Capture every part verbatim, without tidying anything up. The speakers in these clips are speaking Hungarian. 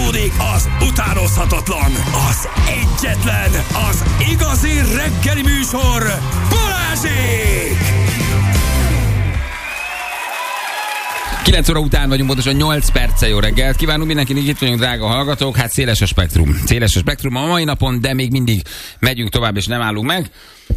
Folytatódik az utánozhatatlan, az egyetlen, az igazi reggeli műsor, Balázsék! kilenc óra után vagyunk, pontosan nyolc perce. Jó reggelt kívánunk mindenkinek, itt vagyunk, drága hallgatók. Hát széles a spektrum. Széles a spektrum a mai napon, de még mindig megyünk tovább és nem állunk meg.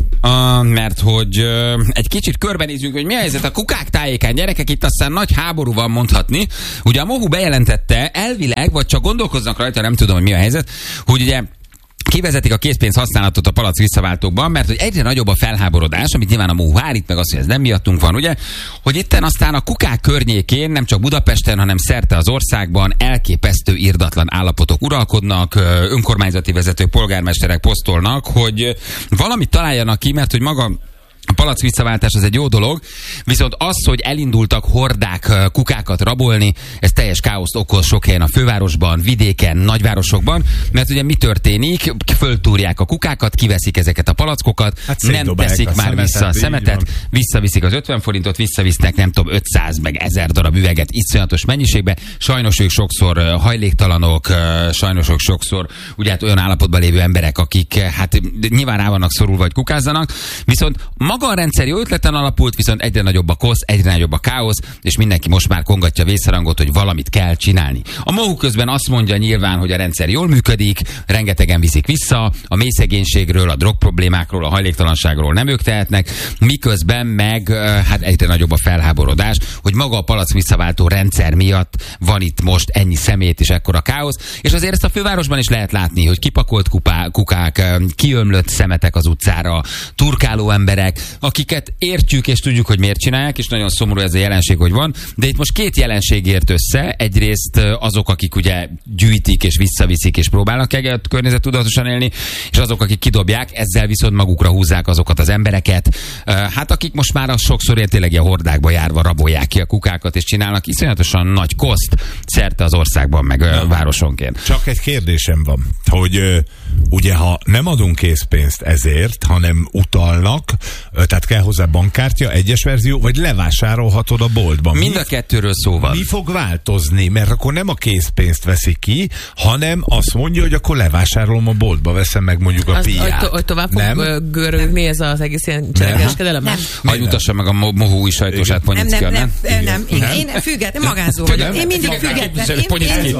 Uh, mert hogy uh, egy kicsit körbenézünk, hogy mi a helyzet a kukák tájékán. Gyerekek, itt aztán nagy háború van mondhatni. Ugye a Mohu bejelentette elvileg, vagy csak gondolkoznak rajta, nem tudom, hogy mi a helyzet, hogy ugye kivezetik a készpénz használatot a palack visszaváltókban, mert hogy egyre nagyobb a felháborodás, amit nyilván a Mohu állít, meg azt, hogy ez nem miattunk van, ugye, hogy itten aztán a kukák környékén, nem csak Budapesten, hanem szerte az országban elképesztő irdatlan állapotok uralkodnak, önkormányzati vezetők, polgármesterek posztolnak, hogy valamit találjanak ki, mert hogy maga a palack visszaváltás az egy jó dolog, viszont az, hogy elindultak hordák kukákat rabolni, ez teljes káoszt okoz sok helyen a fővárosban, vidéken, nagyvárosokban, mert ugye mi történik? Föltúrják a kukákat, kiveszik ezeket a palackokat, hát nem teszik már szemetet, vissza a szemetet, visszaviszik az ötven forintot, visszavisznek nem tudom ötszáz meg ezer darab üveget iszonyatos mennyiségbe. Sajnos ők sokszor hajléktalanok, sajnos ők sokszor ugye hát olyan állapotban lévő emberek, akik hát nyilván rá vannak szorulva, vagy kukázzanak, viszont maga a rendszer jó ötleten alapult, viszont egyre nagyobb a kosz, egyre nagyobb a káosz, és mindenki most már kongatja vészharangot, hogy valamit kell csinálni. A Mohu közben azt mondja nyilván, hogy a rendszer jól működik, rengetegen viszik vissza, a mélyszegénységről, a drogproblémákról, a hajléktalanságról nem ők tehetnek, miközben meg hát egyre nagyobb a felháborodás, hogy maga a palack visszaváltó rendszer miatt van itt most ennyi szemét és ekkora káosz, és azért ezt a fővárosban is lehet látni, hogy kipakolt kupá, kukák, kiömlött szemetek az utcára, turkáló emberek, akiket értjük és tudjuk, hogy miért csinálják, és nagyon szomorú ez a jelenség, hogy van, de itt most két jelenség ért össze. Egyrészt azok, akik ugye gyűjtik és visszaviszik és próbálnak egyet környezettudatosan élni, és azok, akik kidobják, ezzel viszont magukra húzzák azokat az embereket, hát akik most már az sokszor ilyen tényleg a hordákba járva rabolják ki a kukákat, és csinálnak iszonyatosan nagy koszt szerte az országban, meg Na, városonként. Csak egy kérdésem van, hogy ugye ha nem adunk készpénzt ezért, hanem utalnak, tehát kell hozzá bankkártya, egyes verzió, vagy levásárolhatod a boltban. Mind a kettőről szó van. Mi fog változni? Mert akkor nem a készpénzt veszik ki, hanem azt mondja, hogy akkor levásárolom a boltba, veszem meg mondjuk a piát. Hogy, hogy tovább fog görögni ez az egész ilyen cserekereskedelem? Nem. Hagy utassa meg a Mohu új sajtósát, Ponyicki, nem? Nem, nem, nem. Én, én független, magánzó vagyok. Én mindig független. Én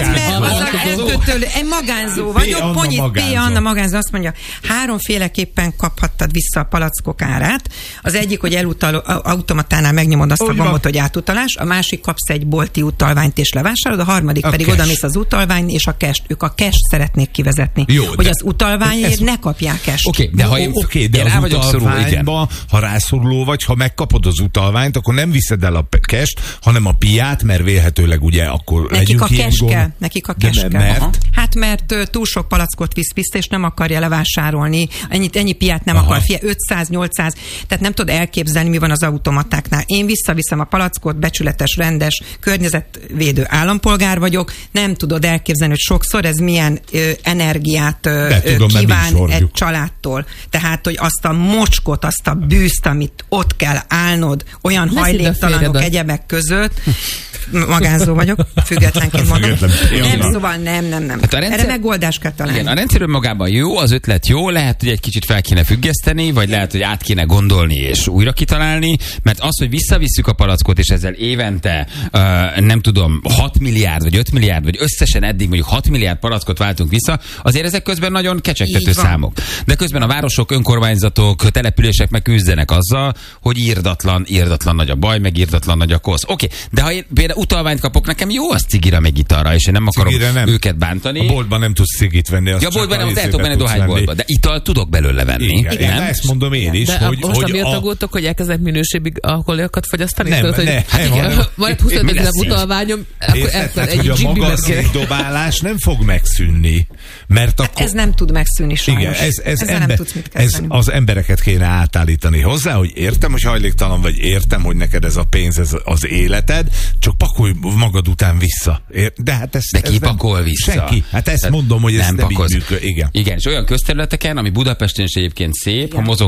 magánzó vagyok. P. Anna magánzó azt mondja, háromféleképpen kaphattad vissza a palackok árát. Az egyik, hogy elutaló, automatánál megnyomod azt a gombot, hogy átutalás, a másik kapsz egy bolti utalványt és levásárolod, a harmadik a pedig odamész az utalvány és a cash. Ők a cash szeretnék kivezetni. Jó, hogy az utalványért ez... ne kapják cash. Oké, okay, de ha én, okay, de én az utalványba, ha rászoruló vagy, ha megkapod az utalványt, akkor nem viszed el a cash, hanem a piát, mert vélhetőleg ugye akkor nekik legyünk a cash kell. Nekik a cash kell. Mert? Hát mert túl sok palackot visz vissza, és nem akarja levásárolni. Ennyit, ennyi piát nem Aha. akar. Fia, ötszáz-nyolcszáz, tehát nem tud elképzelni, mi van az automatáknál. Én visszaviszem a palackot, becsületes, rendes, környezetvédő állampolgár vagyok, nem tudod elképzelni, hogy sokszor ez milyen ö, energiát ö, tudom, kíván egy családtól. Tehát, hogy azt a mocskot, azt a bűzt, amit ott kell állnod, olyan ne hajléktalanok egyebek között, magánzó vagyok, függetlenként mondom. Nem, szóval nem, nem, nem. Hát rendszer... Erre megoldást kell találni. Igen, a rendszer önmagában jó, az ötlet jó, lehet, hogy egy kicsit fel kéne függeszteni, vagy lehet, hogy át kéne gondolni és újra kitalálni, mert az, hogy visszavisszük a palackot, és ezzel évente uh, nem tudom, hat milliárd, vagy öt milliárd, vagy összesen eddig mondjuk hat milliárd palackot váltunk vissza, azért ezek közben nagyon kecsegtető számok. De közben a városok, önkormányzatok, települések meg küzdenek azzal, hogy írdatlan, írdatlan nagy a baj, meg írdatlan nagy a kosz. Oké, okay, de ha én például utalványt kapok, nekem jó az cigira, meg gitarra, és én nem akarom nem. őket bántani. A boltban nem tudsz cigit venni. Ja, a boltban nem, el tudok menni dohányboltba, de ital tudok belőle venni. Igen, igen. Nem? Ezt mondom én is, de hogy... most hogy amiatt a... aggódtok, hogy elkezdek minőségi alkoholiakat fogyasztani? Nem, Tudod, ne, hogy hát igen, majd huszonöt ezer utalványom, akkor elkezd egy a magazin dobálás nem fog megszűnni. Mert akkor... Ez nem tud megszűnni sajnos. Igen, ez, ez, Ezzel ember, nem tudsz mit kezdeni. Ez az embereket kéne átállítani hozzá, hogy értem, hogy hajléktalan vagy, értem, hogy neked ez a pénz, ez az életed, csak pakolj magad után vissza. De hát ez, De ki ez pakol nem, vissza? Senki. Hát ezt mondom, hogy ez nem, nem így működik. Igen. Igen, és olyan közterületeken, ami Budapesten is egyébként szép, ha mozogsz az éjszak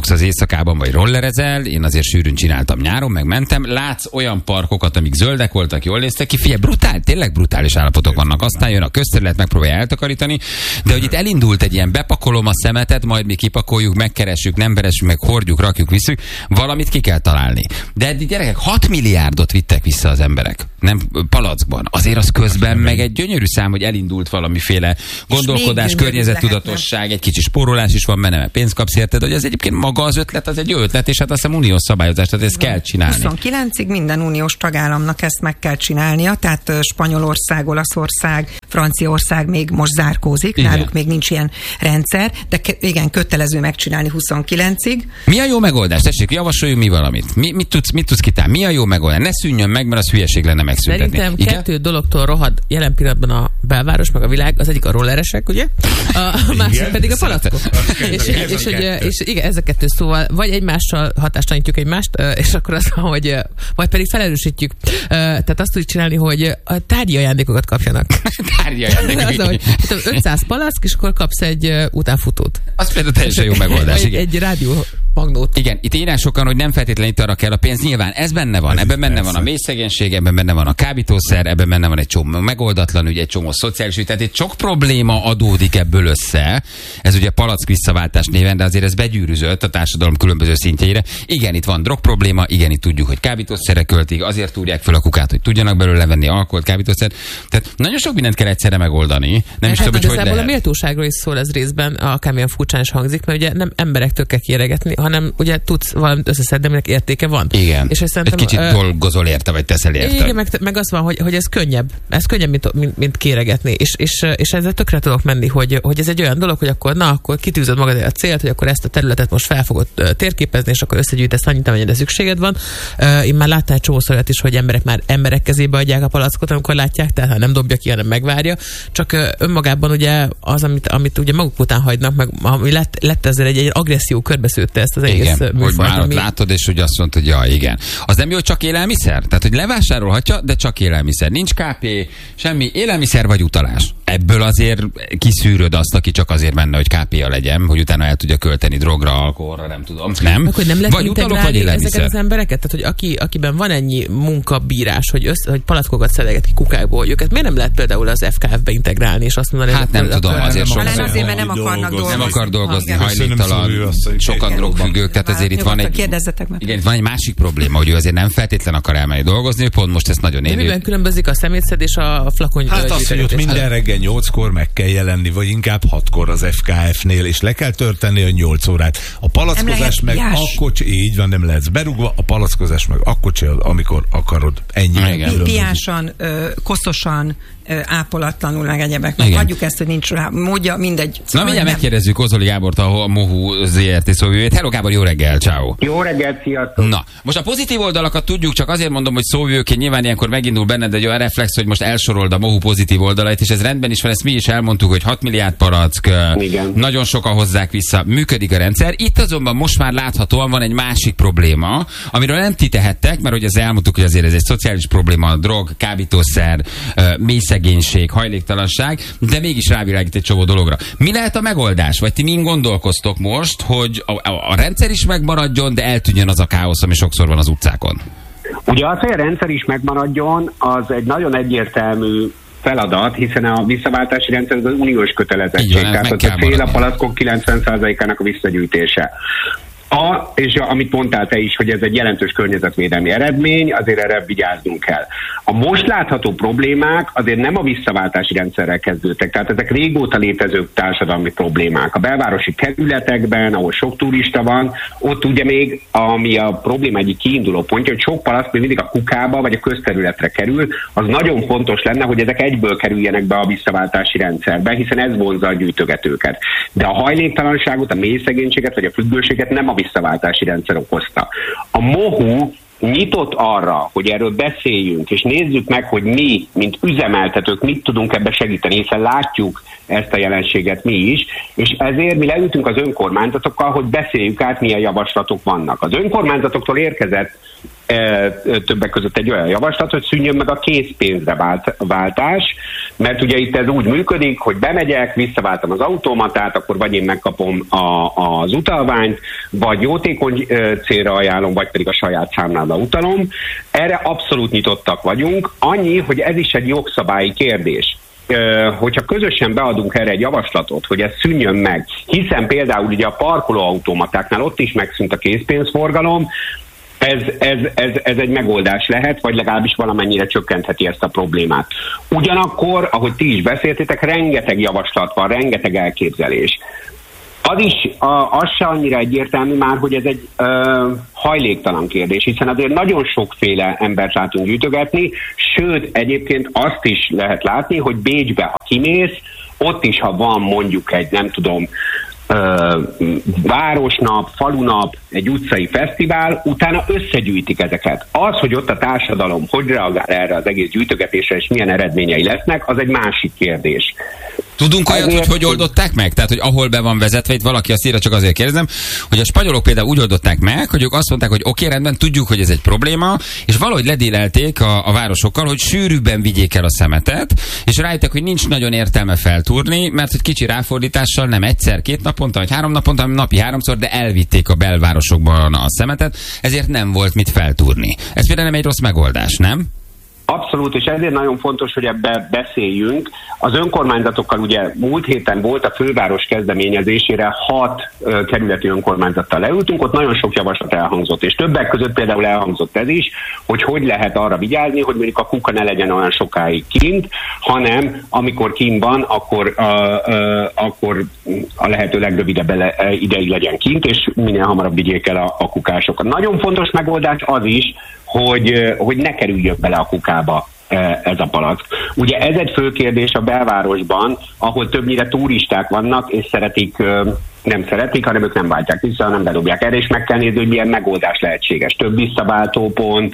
éjszakában, vagy rollerezel, én azért sűrűn csináltam nyáron, meg mentem, látsz olyan parkokat, amik zöldek voltak, jól néztek ki, figyelj, brutál, tényleg brutális állapotok vannak, aztán jön a közterület, megpróbálja eltakarítani, de hogy itt elindult egy ilyen, bepakolom a szemetet, majd mi kipakoljuk, megkeressük, nem veressük, meg hordjuk, rakjuk, visszük, valamit ki kell találni. De eddig gyerekek, hat milliárdot vittek vissza az emberek, nem palackban. Azért az közben meg egy gyönyörű szám, hogy elindult valamiféle gondolkodás, környezettudatosság, egy kicsi spórolás is van benne, mert pénzt kapsz érted, hogy ez egyébként maga az ötlet, az egy jó ötlet, és hát azt hiszem uniós szabályozás, tehát ezt kell csinálni. huszonkilencig minden uniós tagállamnak ezt meg kell csinálnia, tehát Spanyolország, Olaszország, Franciaország még most zárkózik, igen. Náluk még nincs ilyen rendszer, de ke- igen, kötelező megcsinálni huszonkilencig. Mi a jó megoldás? Tessék, javasoljunk mi valamit. Mi, mit tudsz, mit tudsz kitálni? Mi a jó megoldás? Ne szűnjön meg, mert az hülyeség lenne megszüntetni. Szerintem igen? kettő dologtól rohad jelen pillanatban a belváros, meg a világ, az egyik a rolleresek, ugye? A másik pedig a palackok. és, és, és, hogy, és igen, ez a kettő, szóval vagy egymással hatástalanítjuk egymást, és akkor az, hogy vagy pedig felerősítjük. Tehát azt tudjuk csinálni, hogy a tárgyi ajándékokat kapjanak. Tárgyi ajándékokat. Az, hogy ötszáz palack, és akkor kapsz egy utánfutót. Az például teljesen jó megoldás. Egy, egy rádió magnót. Igen, itt írják sokan, hogy nem feltétlenül itt arra kell a pénz. Nyilván ez benne van. Ez ebben benne persze. Van a mélyszegénység, ebben benne van a kábítószer, ebben benne van egy csomó megoldatlan ügy, egy csomó szociális ügy. Tehát egy sok probléma adódik ebből össze. Ez ugye palack visszaváltás néven, de azért ez begyűrűzött a társadalom különböző szintjeire. Igen, itt van drog probléma, igen, itt tudjuk, hogy kábítószerre költik, azért tudják fel a kukát, hogy tudjanak belőle venni alkoholt, kábítószer. Tehát nagyon sok mindent kell egyszerre megoldani. Nem is tudom, hogy hogy lehet. A méltóságról is szól ez részben, akármilyen furcsán is hangzik, mert ugye nem emberektől kell kiéregetni, hanem ugye tudsz valamit összeszedni, aminek értéke van. Igen. És egy kicsit uh, dolgozol érte, vagy teszel érte. Igen, meg, meg az van, hogy, hogy ez könnyebb. Ez könnyebb, mint, mint, mint kéregetni. És, és, és ezzel tökre tudok menni, hogy, hogy ez egy olyan dolog, hogy akkor na, akkor kitűzöd magad a célt, hogy akkor ezt a területet most fel fogod térképezni, és akkor összegyűjtesz annyit, amennyire szükséged van. Uh, én már láttam egy csomószor olyat is, hogy emberek már emberek kezébe adják a palackot, amikor látják, tehát nem dobja ki, hanem megvárja. Csak uh, önmagában ugye az, amit, amit ugye maguk után hagynak, meg ami lett, lett ezzel egy, egy agresszió körbeszőtte ezt az egész műfajt. Hogy már ott ami... látod, és hogy azt mondta, hogy ja, igen. Az nem jó, hogy csak élelmiszer? Tehát, hogy levásárolhatja, de csak élelmiszer. Nincs ká pé, semmi élelmiszer vagy utalás. Ebből azért kiszűröd azt, aki csak azért menne, hogy ká pé-ja legyen, hogy utána el tudja költeni drogra, alkoholra, nem tudom. Nem? Akkor nem lehet vagy utalok, vagy élelmiszer. Ezeket az embereket? Tehát, hogy aki, akiben van ennyi munkabírás, hogy, össze, hogy palackokat szedeget ki kukákból, őket miért nem lehet például az ef ká ef-be integrálni, és azt mondani, hát nem tudom, azért sokan. Azért, mert nem akarnak dolgozni. Nem akar dolgozni, hajléktalan, sokan drogfüggők, tehát ezért itt van egy, igen, van egy másik probléma, hogy ő azért nem feltétlen akar elmenni dolgozni, pont most ezt nagyon éli. Miben különbözik a szemétszedés a flakon? Hát az, hogy ott minden reggel nyolckor meg kell jelenni, vagy inkább hatkor az ef ká ef-nél, és le kell törteni a nyolc órát. A palackozás meg akkor, így van, nem lehetsz berúgva, a palackozás meg akkor csinálod, amikor akarod. Ennyi. Piásan, koszosan, ápolatlanul, meg egyebek. Meg hagyjuk ezt, hogy nincs rá módja, mindegy. Na mindjárt megkérdezzük Ozoli Gábort, a MOHU zé er té szóvivőjét. Hello Gábor, jó reggel, ciao. Jó reggel, sziasztok. Na, most a pozitív oldalakat tudjuk, csak azért mondom, hogy szóvivőként nyilván ilyenkor megindul benned egy olyan reflex, hogy most elsorold a MOHU pozitív oldalait, és ez rendben is van, ezt mi is elmondtuk, hogy hat milliárd palack, igen. Nagyon sokan hozzák vissza, működik a rendszer. Itt azonban most már láthatóan van egy másik probléma, amiről nem ti tehettek, mert hogy az elmondtuk, hogy azért ez egy szociális probléma, drog, kábítószer, mélyszegénység, hajléktalanság, de mégis rávilágít egy csomó dologra. Mi lehet a megoldás? Vagy ti mind gondolkoztok most, hogy a, a, a rendszer is megmaradjon, de eltűnjön az a káosz, ami sokszor van az utcákon? Ugye az, hogy a rendszer is megmaradjon, az egy nagyon egyértelmű feladat, hiszen a visszaváltási rendszer az uniós kötelezettség. Igen, tehát a cél a palackok kilencven százalékának a visszagyűjtése. A, és a, amit mondtál te is, hogy ez egy jelentős környezetvédelmi eredmény, azért erre vigyáznunk kell. A most látható problémák azért nem a visszaváltási rendszerrel kezdődtek, tehát ezek régóta létező társadalmi problémák. A belvárosi kerületekben, ahol sok turista van, ott ugye még, ami a probléma egyik kiinduló pontja, hogy sok palack még mindig a kukába vagy a közterületre kerül, az nagyon fontos lenne, hogy ezek egyből kerüljenek be a visszaváltási rendszerbe, hiszen ez vonzza a gyűjtögetőket. De a hajléktalanságot, a mélyszegénységet vagy a függőséget nem a visszaváltási rendszer okozta. A MOHU nyitott arra, hogy erről beszéljünk, és nézzük meg, hogy mi, mint üzemeltetők, mit tudunk ebbe segíteni, hiszen látjuk ezt a jelenséget mi is, és ezért mi leültünk az önkormányzatokkal, hogy beszéljük át, milyen javaslatok vannak. Az önkormányzatoktól érkezett e, többek között egy olyan javaslat, hogy szűnjön meg a készpénzre vált, váltás, Mert ugye itt ez úgy működik, hogy bemegyek, visszaváltam az automatát, akkor vagy én megkapom a, az utalványt, vagy jótékony célra ajánlom, vagy pedig a saját számlámra utalom. Erre abszolút nyitottak vagyunk. Annyi, hogy ez is egy jogszabályi kérdés. Hogyha közösen beadunk erre egy javaslatot, hogy ez szűnjön meg, hiszen például ugye a parkolóautomatáknál ott is megszűnt a készpénzforgalom, Ez, ez, ez, ez egy megoldás lehet, vagy legalábbis valamennyire csökkentheti ezt a problémát. Ugyanakkor, ahogy ti is beszéltétek, rengeteg javaslat van, rengeteg elképzelés. Az is, a, az se annyira egyértelmű már, hogy ez egy ö, hajléktalan kérdés, hiszen azért nagyon sokféle embert látunk gyűjtögetni, sőt, egyébként azt is lehet látni, hogy Bécsbe, ha kimész, ott is, ha van mondjuk egy, nem tudom, Ö, városnap, falunap, egy utcai fesztivál, utána összegyűjtik ezeket. Az, hogy ott a társadalom hogy reagál erre az egész gyűjtögetésre, és milyen eredményei lesznek, az egy másik kérdés. Tudunk olyat, hogy hogy oldották meg? Tehát, hogy ahol be van vezetve, itt valaki azt írja, csak azért kérdezem, hogy a spanyolok például úgy oldották meg, hogy ők azt mondták, hogy oké, rendben, tudjuk, hogy ez egy probléma, és valahogy ledélelték a, a városokkal, hogy sűrűbben vigyék el a szemetet, és rájöttek, hogy nincs nagyon értelme feltúrni, mert hogy kicsi ráfordítással nem egyszer, két naponta, vagy három naponta, hanem napi háromszor, de elvitték a belvárosokban a szemetet, ezért nem volt mit feltúrni. Ez például nem egy rossz megoldás, nem? Abszolút, és ezért nagyon fontos, hogy ebbe beszéljünk. Az önkormányzatokkal ugye múlt héten volt a főváros kezdeményezésére hat uh, kerületi önkormányzattal leültünk, ott nagyon sok javaslat elhangzott, és többek között például elhangzott ez is, hogy hogy lehet arra vigyázni, hogy mondjuk a kuka ne legyen olyan sokáig kint, hanem amikor kint van, akkor, uh, uh, akkor a lehető legrövidebb ideig legyen kint, és minél hamarabb vigyék el a, a kukásokat. Nagyon fontos megoldás az is, hogy, hogy ne kerüljön bele a kukába ez a palack. Ugye ez egy fő kérdés a belvárosban, ahol többnyire turisták vannak, és szeretik, nem szeretik, hanem ők nem váltják vissza, hanem bedobják erre, és meg kell nézni, hogy milyen megoldás lehetséges. Több visszaváltópont,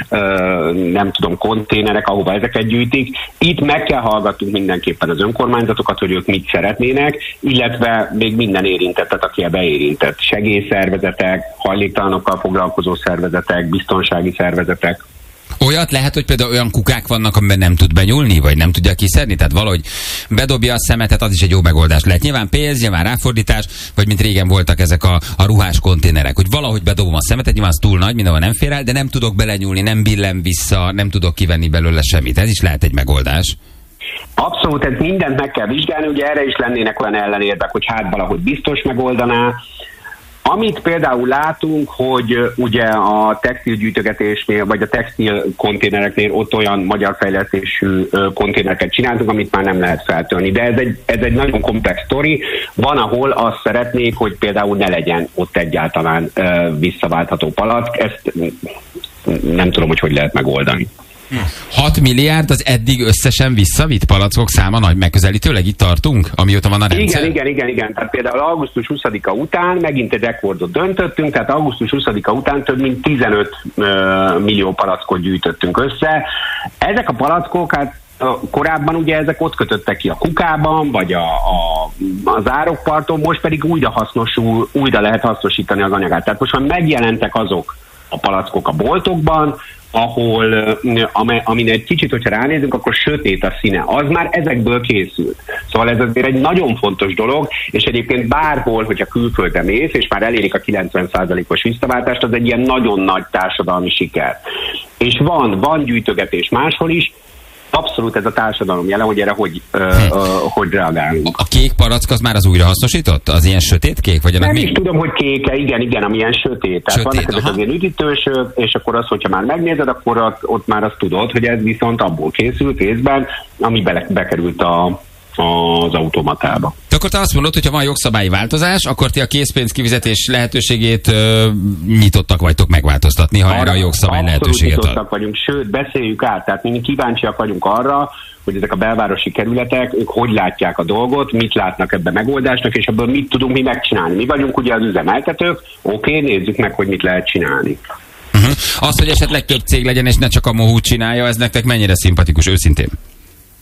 nem tudom, konténerek, ahova ezeket gyűjtik. Itt meg kell hallgatnunk mindenképpen az önkormányzatokat, hogy ők mit szeretnének, illetve még minden érintettet, aki ebbe érintett. Segélyszervezetek, hajléktalanokkal foglalkozó szervezetek, biztonsági szervezetek. Olyat lehet, hogy például olyan kukák vannak, amiben nem tud benyúlni, vagy nem tudja kiszedni? Tehát valahogy bedobja a szemetet, az is egy jó megoldás lehet. Nyilván pénz, nyilván ráfordítás, vagy mint régen voltak ezek a, a ruhás konténerek, hogy valahogy bedobom a szemetet, nyilván az túl nagy, mindenhol nem fér el, de nem tudok belenyúlni, nem billen vissza, nem tudok kivenni belőle semmit. Ez is lehet egy megoldás. Abszolút, ez mindent meg kell vizsgálni, ugye erre is lennének olyan ellenérvek, hogy hát valahogy biztos megoldaná. Amit például látunk, hogy ugye a textilgyűjtögetésnél, vagy a textil konténereknél ott olyan magyar fejlesztésű konténereket csináltunk, amit már nem lehet feltölni. De ez egy, ez egy nagyon komplex sztori. Van, ahol azt szeretnék, hogy például ne legyen ott egyáltalán visszaváltható palack. Ezt nem tudom, hogy hogy lehet megoldani. hat milliárd az eddig összesen visszavitt palackok száma nagy megközelítőleg, itt tartunk, amióta van a rendszer? Igen, igen, igen, igen. Tehát például augusztus huszadika után megint egy rekordot döntöttünk, tehát augusztus huszadika után több mint tizenöt millió palackot gyűjtöttünk össze. Ezek a palackok, hát korábban ugye ezek ott kötöttek ki a kukában, vagy a, a, az árokparton, most pedig újra hasznosul, újra lehet hasznosítani az anyagát. Tehát most már megjelentek azok a palackok a boltokban, ahol, amin egy kicsit, hogyha ránézünk, akkor sötét a színe. Az már ezekből készült. Szóval ez azért egy nagyon fontos dolog, és egyébként bárhol, hogyha külföldre mész, és már elérik a kilencven százalékos visszaváltást, az egy ilyen nagyon nagy társadalmi siker. És van, van gyűjtögetés máshol is, abszolút ez a társadalom jele, hogy erre hogy, uh, uh, hogy reagálunk. A kék palack az már az újrahasznosított? Az ilyen sötét kék? Vagy nem mi? is tudom, hogy kéke, igen, igen, amilyen sötét. Tehát sötét, vannak ezek az ilyen üdítősök, és akkor az, hogyha már megnézed, akkor az, ott már azt tudod, hogy ez viszont abból készült részben, ami bele, bekerült a az automatába. De akkor te azt mondod, hogy ha van jogszabályi változás, akkor ti a készpénz kifizetés lehetőségét ö, nyitottak vagytok megváltoztatni, ha arra, erre a jogszabály lehetőséget ad. Nyitottak vagyunk, sőt, beszéljük át, tehát mi kíváncsiak vagyunk arra, hogy ezek a belvárosi kerületek, ők hogy látják a dolgot, mit látnak ebben megoldásnak, és ebből mit tudunk mi megcsinálni. Mi vagyunk ugye az üzemeltetők, oké, nézzük meg, hogy mit lehet csinálni. Uh-huh. Az, hogy esetleg több cég legyen, és ne csak a Mohú csinálja, ez nektek mennyire szimpatikus, őszintén? Hát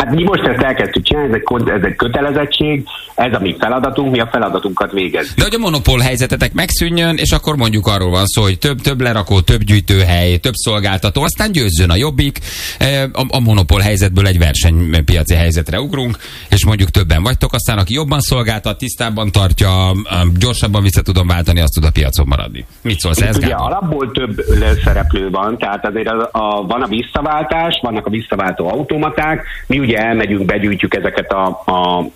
Hát mi most ezt elkezdtük csinálni, ez egy, ez egy kötelezettség, ez a mi feladatunk, mi a feladatunkat végezzük. De hogy a monopól helyzetetek megszűnjön, és akkor mondjuk arról van szó, hogy több, több lerakó, több gyűjtőhely, több szolgáltató, aztán győzzön a Jobbik, a, a monopól helyzetből egy versenypiaci helyzetre ugrunk, és mondjuk többen vagytok, aztán aki jobban szolgáltat, tisztábban tartja, gyorsabban vissza tudom váltani, azt tud a piacon maradni. Mit szólsz ez? Ugye alapból több szereplő van, tehát azért a, a, van a visszaváltás, vannak a visszaváltó automaták, mi ugye elmegyünk, begyűjtjük ezeket a, a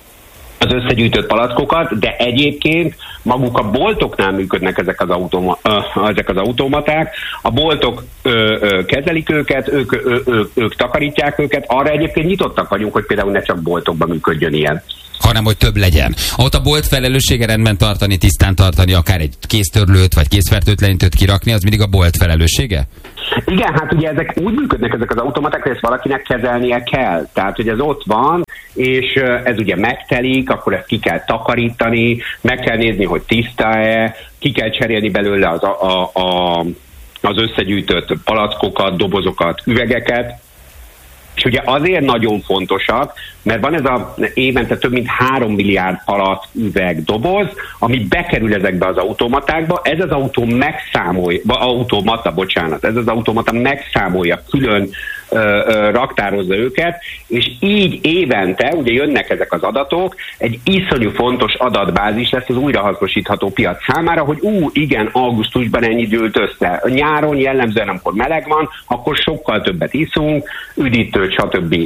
az összegyűjtött palackokat, de egyébként maguk a boltoknál működnek ezek az, automa, ö, ezek az automaták. A boltok ö, ö, kezelik őket, ők, ö, ö, ők takarítják őket. Arra egyébként nyitottak vagyunk, hogy például ne csak boltokban működjön ilyen. Hanem, hogy több legyen. Ott a bolt felelőssége rendben tartani, tisztán tartani, akár egy kéztörlőt vagy kézfertőtlenítőt kirakni, az mindig a bolt felelőssége? Igen, hát ugye ezek úgy működnek ezek az automaták, hogy ezt valakinek kezelnie kell. Tehát, hogy ez ott van, és ez ugye megtelik, akkor ezt ki kell takarítani, meg kell nézni, hogy tiszta-e, ki kell cserélni belőle az, a, a, a, az összegyűjtött palackokat, dobozokat, üvegeket. És ugye azért nagyon fontosak, mert van ez a évente több mint három milliárd palack üveg doboz, ami bekerül ezekbe az automatákba, ez az autó megszámolja, automata, bocsánat, ez az automata megszámolja, külön ö, ö, raktározza őket, és így évente, ugye jönnek ezek az adatok, egy iszonyú fontos adatbázis lesz az újrahasznosítható piac számára, hogy ú, igen, augusztusban ennyi gyűlt össze. Nyáron jellemzően, amikor meleg van, akkor sokkal többet iszunk, üdítőt, stb.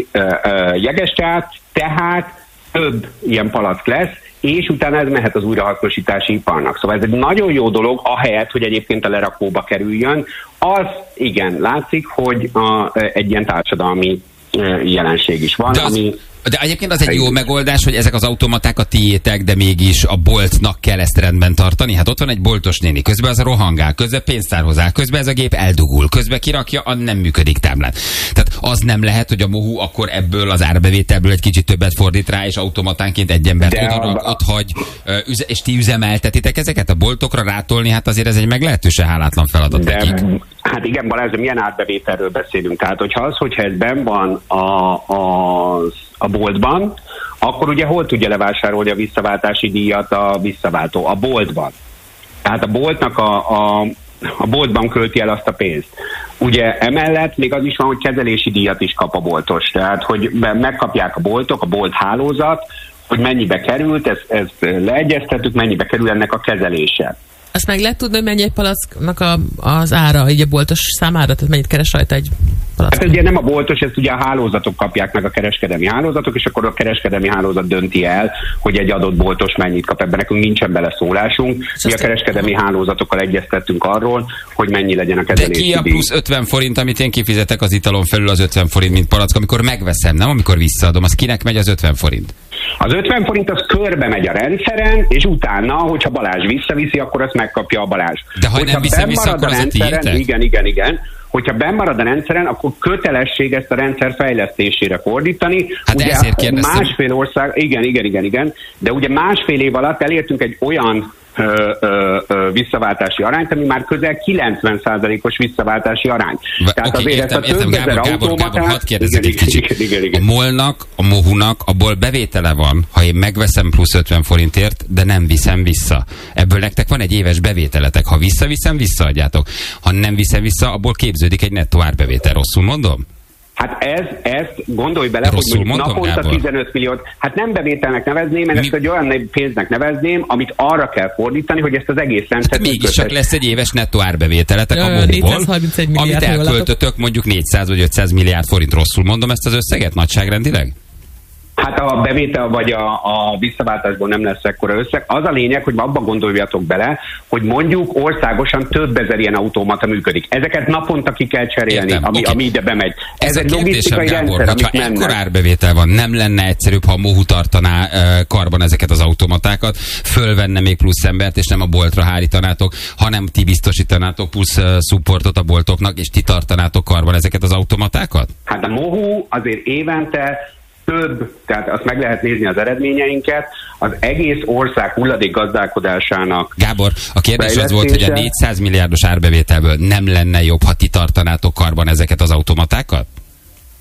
Jegestát, tehát több ilyen palack lesz, és utána ez mehet az újrahasznosítási iparnak. Szóval ez egy nagyon jó dolog, ahelyett, hogy egyébként a lerakóba kerüljön. Az igen, látszik, hogy a, egy ilyen társadalmi jelenség is van, de az, ami... De egyébként az egy jó megoldás, hogy ezek az automaták a tiétek, de mégis a boltnak kell ezt rendben tartani. Hát ott van egy boltos néni, közben az a rohangál, közben pénztárhoz áll, közben ez a gép eldugul, közben kirakja, a nem működik táblán. Tehát az nem lehet, hogy a mohu akkor ebből az árbevételből egy kicsit többet fordít rá, és automatánként egy embert oda ott hagy, és ti üzemeltetitek ezeket a boltokra rátolni, hát azért ez egy meglehetősen hálátlan feladat de, nekik. Hát igen, Balázs, milyen árbevételről beszélünk? Tehát, hogyha az, hogyha ez benn van a, a, a boltban, akkor ugye hol tudja levásárolni a visszaváltási díjat a visszaváltó? A boltban. Tehát a boltnak a, a, a boltban költi el azt a pénzt. Ugye emellett még az is van, hogy kezelési díjat is kap a boltos. Tehát, hogy megkapják a boltok, a bolt hálózat, hogy mennyibe került, ezt, ezt leegyeztetük, mennyibe kerül ennek a kezelése. Azt meg lehet tudni, hogy mennyi egy palacknak a, az ára, így a boltos számára? Tehát mennyit keres rajta egy palack? Hát ugye nem a boltos, ezt ugye a hálózatok kapják meg, a kereskedelmi hálózatok, és akkor a kereskedelmi hálózat dönti el, hogy egy adott boltos mennyit kap. Ebben nekünk nincsen beleszólásunk. Mi a kereskedelmi hálózatokkal egyeztettünk arról, hogy mennyi legyen a kezelési díj. De ki a plusz ötven forint, amit én kifizetek az italon felül, az ötven forint, mint palack, amikor megveszem, nem amikor visszaadom, az kinek megy az ötven forint? Az ötven forint az körbe megy a rendszeren, és utána, hogyha Balázs visszaviszi, akkor azt megkapja a Balázs. De ha hogyha nem viszem vissza, akkor az a tiétek? Igen, igen, igen. Hogyha bennmarad a rendszeren, akkor kötelesség ezt a rendszer fejlesztésére fordítani. Hát ugye ezért kérdeztem. Másfél ország, igen, igen, igen, igen, de ugye másfél év alatt elértünk egy olyan Ö, ö, ö, visszaváltási arányt, ami már közel kilencven százalékos visszaváltási arány. Va, Tehát okay, azért értem, ezt a több ezer automatát... Gábor, hadd kérdezzek egy kicsit. Igen, igen, igen. A molnak, a mohunak, abból bevétele van, ha én megveszem plusz ötven forintért, de nem viszem vissza. Ebből nektek van egy éves bevételetek. Ha visszaviszem, visszaadjátok. Ha nem viszem vissza, abból képződik egy nettó árbevétel. Rosszul mondom? Hát ez, ezt gondolj bele, Rosszul hogy mondom, naponta Gábor. tizenöt milliót, hát nem bevételnek nevezném, én Mi? ezt egy olyan pénznek nevezném, amit arra kell fordítani, hogy ezt az egész rendszert... Hát mégis csak lesz egy éves nettó árbevételetek a mobiból, amit elköltötök mondjuk négyszáz vagy ötszáz milliárd forint. Rosszul mondom ezt az összeget nagyságrendileg? Hát a bevétel vagy a, a visszaváltásból nem lesz ekkora összeg. Az a lényeg, hogy abba gondoljatok bele, hogy mondjuk országosan több ezer ilyen automata működik. Ezeket naponta ki kell cserélni, Értem, ami, okay. ami ide bemegy. Ez, Ez egy logisztikai Gábor, rendszer, hogyha amit ekkora árbevétel van, nem lenne egyszerűbb, ha a mohu tartaná uh, karban ezeket az automatákat, fölvenne még plusz embert, és nem a boltra hárítanátok, hanem ti biztosítanátok plusz uh, supportot a boltoknak, és ti tartanátok karban ezeket az automatákat? Hát a mohu azért évente több, tehát azt meg lehet nézni az eredményeinket, az egész ország hulladék gazdálkodásának. Gábor, a kérdés az volt, hogy a négyszáz milliárdos árbevételből nem lenne jobb, ha ti tartanátok karban ezeket az automatákat?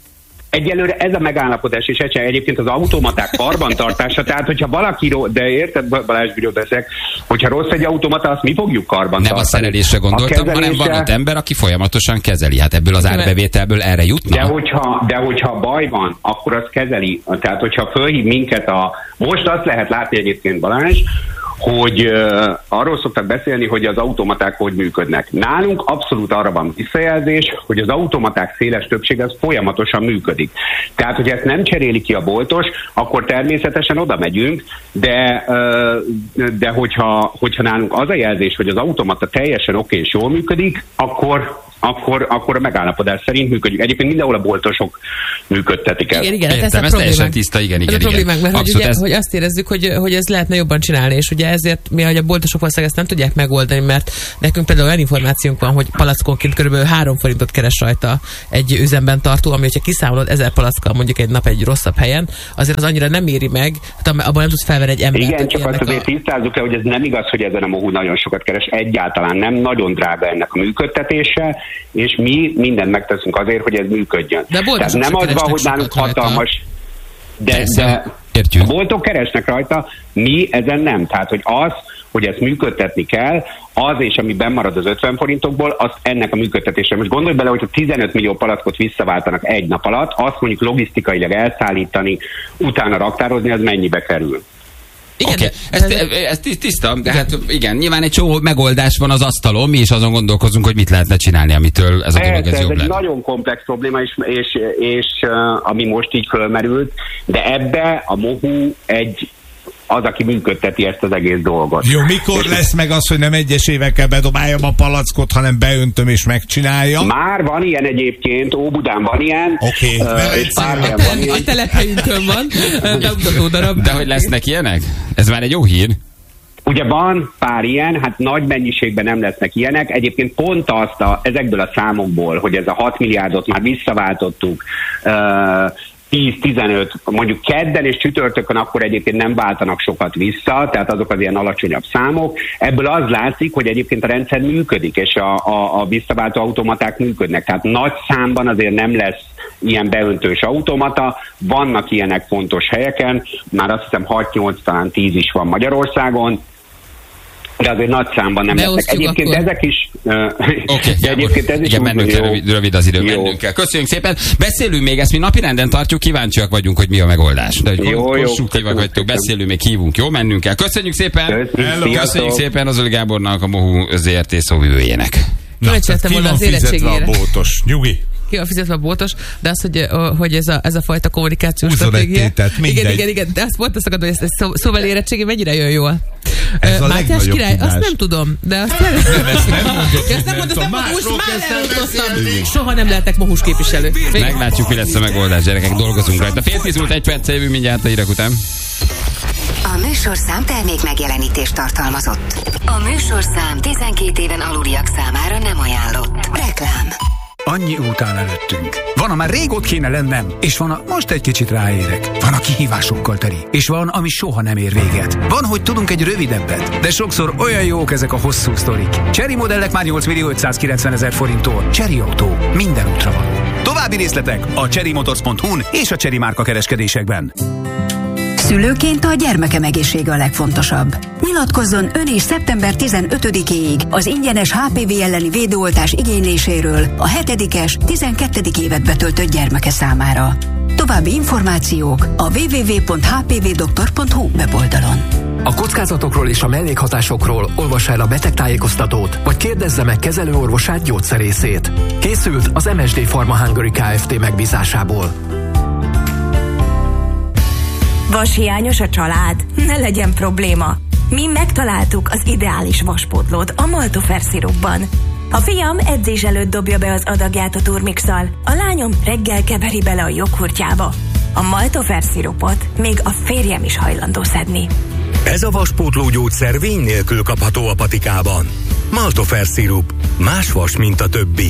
Egyelőre ez a megállapodás, és egyébként az automaták karbantartása, tehát hogyha valaki, de érted, Balázs, miről beszélek, hogyha rossz egy automata, azt mi fogjuk karbantartani. Nem a szerelésre gondoltam, a hanem van ott ember, aki folyamatosan kezeli. Hát ebből az árbevételből erre jutna? De hogyha, de hogyha baj van, akkor azt kezeli. Tehát hogyha fölhív minket a... Most azt lehet látni egyébként, Balázs, hogy uh, arról szoktak beszélni, hogy az automaták hogy működnek. Nálunk abszolút arra van visszajelzés, hogy az automaták széles többsége az folyamatosan működik. Tehát, hogy ezt nem cseréli ki a boltos, akkor természetesen oda megyünk, de, uh, de hogyha, hogyha nálunk az a jelzés, hogy az automata teljesen oké és jól működik, akkor Akkor, akkor a megállapodás szerint működjük. Egyébként mindenhol a boltosok működtetik el. Igen, igen, Értem, ez, ez, ez teljesen tiszta, igen, igen. Ez a problémánk, mert hogy, ugye, ez... hogy azt érezzük, hogy, hogy ez lehetne jobban csinálni, és ugye ezért mi, hogy a boltosok valószínűleg ezt nem tudják megoldani, mert nekünk például olyan információnk van, hogy palackonként körülbelül három forintot keres rajta egy üzemben tartó, ami hogyha kiszámolod ezer palackkal mondjuk egy nap egy rosszabb helyen, azért az annyira nem éri meg, abban nem tudsz felvenni egy embert. Igen, csak azt azért a... tisztázzuk le, hogy ez nem igaz, hogy ezen a mohú nagyon sokat keres, egyáltalán nem, nagyon drága ennek a működtetése, és mi mindent megteszünk azért, hogy ez működjön. De tehát nem az van, hogy nálunk hatalmas... De, de a boltok keresnek rajta, mi ezen nem. Tehát, hogy az, hogy ezt működtetni kell, az és ami bennmarad az ötven forintokból, az ennek a működtetésre. Most gondolj bele, hogyha tizenöt millió palackot visszaváltanak egy nap alatt, azt mondjuk logisztikailag elszállítani, utána raktározni, az mennyibe kerül? Igen, okay. ez, ez tiszta, de hát igen, nyilván egy csomó megoldás van az asztalon, mi is azon gondolkozunk, hogy mit lehetne csinálni, amitől ez a dolog ez, ez jobb Ez lenne. egy nagyon komplex probléma, és, és, és uh, ami most így fölmerült, de ebbe a mohú egy az, aki működteti ezt az egész dolgot. Jó, mikor és lesz meg az, hogy nem egyesévekkel bedobáljam a palackot, hanem beöntöm és megcsináljam? Már van ilyen egyébként, Óbudán van ilyen. Oké. Okay. Uh, és pár helyen van ilyen. A telephelyünkön van, bemutató darab. De hogy lesznek ilyenek? Ez már egy jó hír. Ugye van pár ilyen, hát nagy mennyiségben nem lesznek ilyenek. Egyébként pont azt a, ezekből a számokból, hogy ez a hat milliárdot már visszaváltottuk, uh, tíz-tizenöt, mondjuk kedden és csütörtökön akkor egyébként nem váltanak sokat vissza, tehát azok az ilyen alacsonyabb számok. Ebből az látszik, hogy egyébként a rendszer működik, és a, a, a visszaváltó automaták működnek. Tehát nagy számban azért nem lesz ilyen beöntős automata, vannak ilyenek fontos helyeken, már azt hiszem hat-nyolc, talán tíz is van Magyarországon, de azért nagy számban nem lesznek. Egyébként akkor. Ezek is... Uh, Oké, okay, egyébként ez is igen, mennünk kell, rövid, rövid az idő, mennünk kell. Köszönjük szépen. Beszélünk még, ezt mi napirenden tartjuk, kíváncsiak vagyunk, hogy mi a megoldás. De hogy jó, konstruktívak vagytok, beszélünk, még hívunk, jó, mennünk kell. Köszönjük szépen! Köszönjük, Köszönjük szépen az Oli Gábornak, a Mohú zé er té szóvivőjének. Na, ki van fizetve a bótos? Nyugi! Ki van fizetve a bótos, de az, hogy, hogy ez, a, ez a fajta kommunikációs stratégia. Igen, igen, igen, de azt volt azt akad, hogy ezt, ezt szóval érettségi mennyire jön jól. Ez a Mátyás király, tudás. Azt nem tudom, de azt nem, nem, ezt nem mondod, ezt nem mondod, nem mondod, most már elrontottam. Soha nem lehetek mohús képviselő. Meglátjuk, mi lesz a megoldás, gyerekek, dolgozunk rajta. Fél tíz múlt egy perccel jövő mindjárt a hírek után. A műsorszám termék megjelenítést tartalmazott. A műsorszám tizenkét éven aluliak számára nem ajánlott. Reklám. Annyi után előttünk. Van, amár rég ott kéne lennem, és van, a most egy kicsit ráérek. Van, a kihívásokkal teli, és van, ami soha nem ér véget. Van, hogy tudunk egy rövidebbet, de sokszor olyan jók ezek a hosszú sztorik. Chery modellek már nyolc millió ötszázkilencven ezer forinttól. Chery Autó. Minden útra van. További részletek a chery motors pont hu-n és a Chery márka kereskedésekben. Szülőként a gyermekem egészsége a legfontosabb. Nyilatkozzon ön is szeptember tizenötödikéig az ingyenes há pé vé elleni védőoltás igényléséről a hetedikes, tizenkettedik évet betöltött gyermeke számára. További információk a double-u double-u double-u pont h p v doktor pont h u weboldalon. A kockázatokról és a mellékhatásokról olvassa el a betegtájékoztatót, vagy kérdezze meg kezelőorvosát, gyógyszerészét. Készült az em es dé Pharma Hungary Kft. Megbízásából. Vashiányos a család? Ne legyen probléma. Mi megtaláltuk az ideális vaspótlót a Maltofer szirupban. A fiam edzés előtt dobja be az adagját a turmixal, a lányom reggel keveri bele a joghurtjába. A Maltofer szirupot még a férjem is hajlandó szedni. Ez a vaspótló gyógyszer vény nélkül kapható a patikában. Maltofer szirup. Más vas, mint a többi.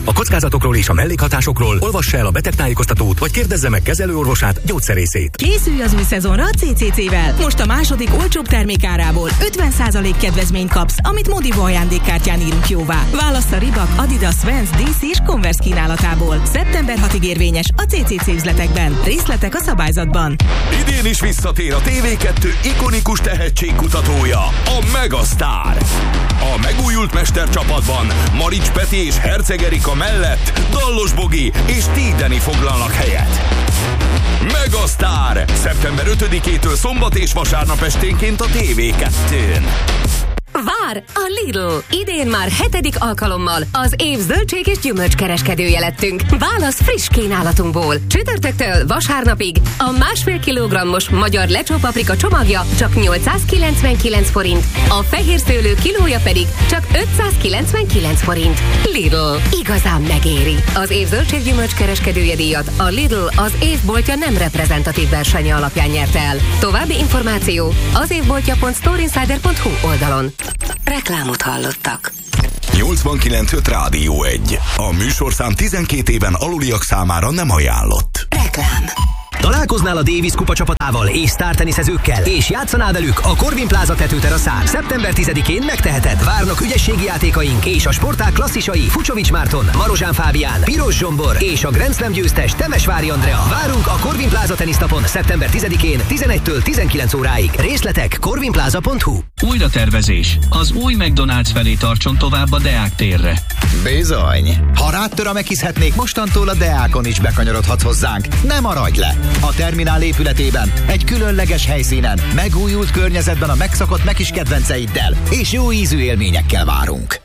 A kockázatokról és a mellékhatásokról olvassa el a betegtájékoztatót, vagy kérdezze meg kezelőorvosát, gyógyszerészét. Készülj az új szezonra a cé cé cé-vel. Most a második olcsóbb termékárából ötven százalék kedvezményt kapsz, amit Modivo ajándékkártyán írunk jóvá. Válassz a Reebok, Adidas, Vans, dé cé és Converse kínálatából. szeptember hatodikáig érvényes a cé cé cé üzletekben. Részletek a szabályzatban. Idén is visszatér a té vé kettő ikonikus tehetségkutatója, a Megasztár. A megújult mestercsapatban Marics Peti és Herceg Erika mellett Dallos Bogi és Tídeni foglalnak helyet. Megasztár! szeptember ötödikétől szombat és vasárnap esténként a té vé kettőn. Vár a Lidl! Idén már hetedik alkalommal az év zöldség és gyümölcskereskedője lettünk. Válasz friss kínálatunkból. Csütörtöktől vasárnapig a másfél kilogrammos magyar lecsó paprika csomagja csak nyolcszázkilencvenkilenc forint, a fehér szőlő kilója pedig csak ötszázkilencvenkilenc forint. Lidl. Igazán megéri. Az év zöldség gyümölcskereskedője díjat a Lidl az évboltja nem reprezentatív versenye alapján nyerte el. További információ az évboltja pont storeinsider pont hu oldalon. Reklámot hallottak. nyolcvankilenc öt Rádió egy. A műsorszám tizenkét éven aluliak számára nem ajánlott. Reklám. Találkoznál a Davis kupa csapatával és sztárteniszezőkkel, és játszanál velük a Corvin Plaza tetőteraszán. szeptember tizedikén megteheted. Várnak ügyességi játékaink és a sportág klasszisai Fucsovics Márton, Marozsán Fábián, Piros Zsombor és a Grand Slam győztes Temesvári Andrea. Várunk a Corvin Plaza tenisztapon szeptember tizedikén tizenegytől tizenkilenc óráig. Részletek corvin plaza pont hu. Újra tervezés. Az új McDonald's felé tartson tovább a Deák térre. Bizony. Ha rád tör a meghiszhetnék, mostantól a Deákon is bekanyarodhatsz hozzánk. Ne maradj le! A terminál épületében, egy különleges helyszínen, megújult környezetben a megszokott Mekis kedvenceiddel és jó ízű élményekkel várunk.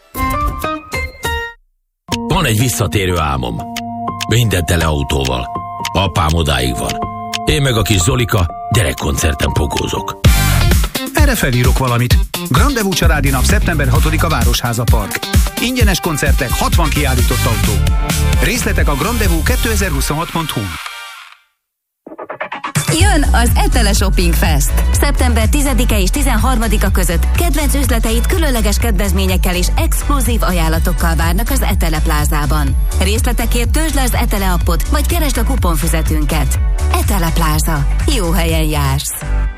Van egy visszatérő álmom. Minden tele autóval. Apám odáig van. Én meg a kis Zolika gyerekkoncerten pogózok. Erre felírok valamit. Grandevú családi nap szeptember hatodika Városháza Park. Ingyenes koncertek, hatvan kiállított autó. Részletek a grandevú kétezer-huszonhat pont hu. Jön az Etele Shopping Fest. szeptember tizedike és tizenharmadika között kedvenc üzleteid különleges kedvezményekkel és exkluzív ajánlatokkal várnak az Etele Plázában. Részletekért töltsd le az Etele appot, vagy keresd a kuponfüzetünket. Etele Pláza. Jó helyen jársz.